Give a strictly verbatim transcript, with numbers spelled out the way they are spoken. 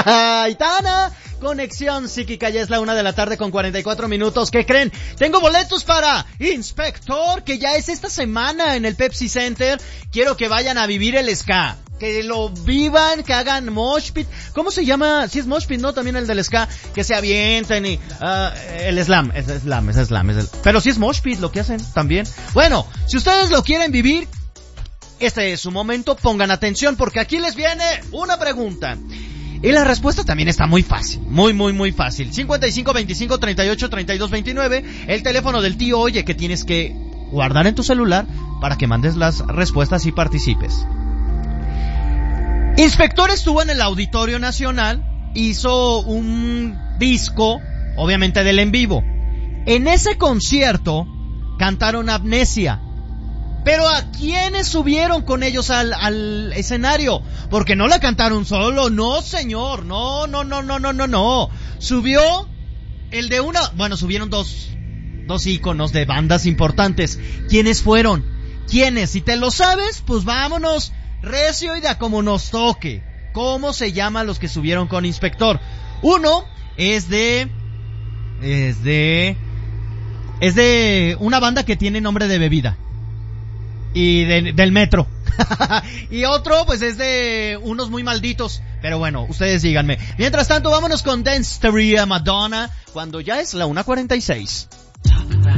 Aitana, conexión psíquica, ya es la una de la tarde con cuarenta y cuatro minutos. ¿Qué creen? Tengo boletos para Inspector, que ya es esta semana en el Pepsi Center. Quiero que vayan a vivir el ska, que lo vivan, que hagan mosh pit. ¿Cómo se llama? Si sí es mosh pit, ¿no? También el del ska, que se avienten y uh, el slam, es slam, es slam, es el... pero si sí es mosh pit lo que hacen también. Bueno, si ustedes lo quieren vivir, este es su momento, pongan atención porque aquí les viene una pregunta. Y la respuesta también está muy fácil, muy, muy, muy fácil. cincuenta y cinco, veinticinco, treinta y ocho, treinta y dos, veintinueve, el teléfono del tío Oye que tienes que guardar en tu celular para que mandes las respuestas y participes. Inspector estuvo en el Auditorio Nacional, hizo un disco, obviamente del en vivo. En ese concierto cantaron Amnesia. Pero ¿a quiénes subieron con ellos al, al escenario? Porque no la cantaron solo, no señor, no, no, no, no, no, no, no. Subió el de una, bueno, subieron dos, dos íconos de bandas importantes. ¿Quiénes fueron? ¿Quiénes? Si te lo sabes, pues vámonos recio y de a como nos toque. ¿Cómo se llaman los que subieron con Inspector? Uno es de, es de, es de una banda que tiene nombre de bebida. Y de, del metro. Y otro pues es de unos muy malditos. Pero bueno, ustedes díganme. Mientras tanto, vámonos con Dance Theory, Madonna, cuando ya es la una cuarenta y seis.